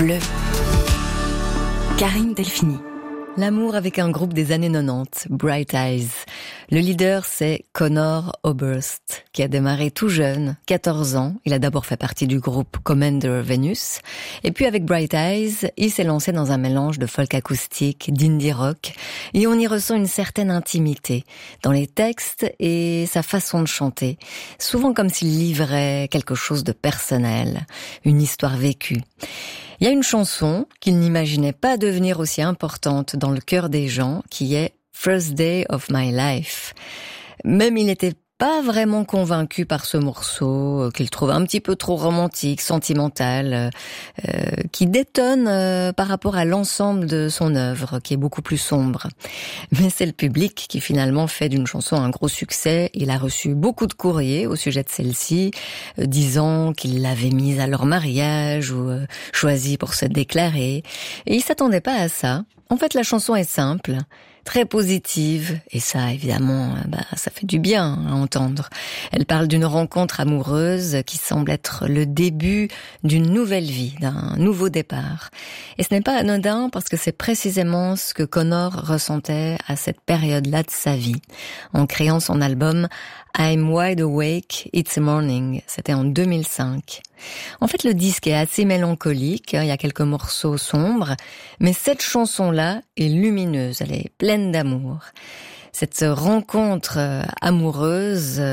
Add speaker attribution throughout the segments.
Speaker 1: Bleu. Karine Delphini.
Speaker 2: L'amour avec un groupe des années 90, Bright Eyes. Le leader, c'est Conor Oberst, qui a démarré tout jeune, 14 ans. Il a d'abord fait partie du groupe Commander Venus. Et puis avec Bright Eyes, il s'est lancé dans un mélange de folk acoustique, d'indie rock. Et on y ressent une certaine intimité dans les textes et sa façon de chanter. Souvent comme s'il livrait quelque chose de personnel, une histoire vécue. Il y a une chanson qu'il n'imaginait pas devenir aussi importante dans le cœur des gens, qui est First Day of My Life. Même il n'était pas vraiment convaincu par ce morceau, qu'il trouve un petit peu trop romantique, sentimental, qui détonne par rapport à l'ensemble de son œuvre, qui est beaucoup plus sombre. Mais c'est le public qui finalement fait d'une chanson un gros succès. Il a reçu beaucoup de courriers au sujet de celle-ci, disant qu'il l'avait mise à leur mariage ou choisie pour se déclarer. Et il s'attendait pas à ça. En fait, la chanson est simple, très positive, et ça, évidemment, ça fait du bien à entendre. Elle parle d'une rencontre amoureuse qui semble être le début d'une nouvelle vie, d'un nouveau départ. Et ce n'est pas anodin parce que c'est précisément ce que Conor ressentait à cette période-là de sa vie, en créant son album I'm Wide Awake, It's Morning. C'était en 2005. En fait, le disque est assez mélancolique, il y a quelques morceaux sombres, mais cette chanson-là est lumineuse, elle est pleine d'amour. Cette rencontre amoureuse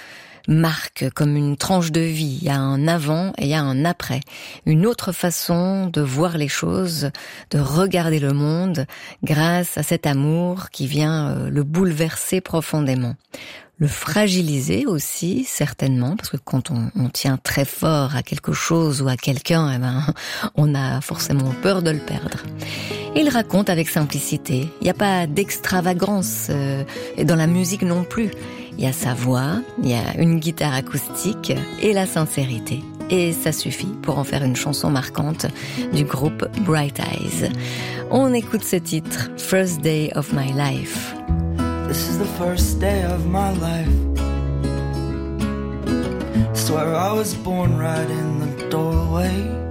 Speaker 2: marque comme une tranche de vie. Il y a un avant et il y a un après. Une autre façon de voir les choses, de regarder le monde grâce à cet amour qui vient le bouleverser profondément. Le fragiliser aussi, certainement, parce que quand on tient très fort à quelque chose ou à quelqu'un, on a forcément peur de le perdre. Il raconte avec simplicité. Il n'y a pas d'extravagance, et dans la musique non plus. Il y a sa voix, il y a une guitare acoustique et la sincérité. Et ça suffit pour en faire une chanson marquante du groupe Bright Eyes. On écoute ce titre, First Day of My Life.
Speaker 3: This is the first day of my life. Swear I was born right in the doorway.